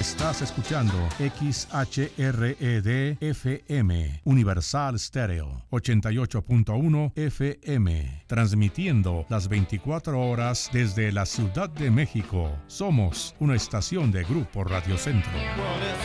Estás escuchando XHRED-FM, Universal Stereo, 88.1 FM, transmitiendo las 24 horas desde la Ciudad de México. Somos una estación de Grupo Radio Centro.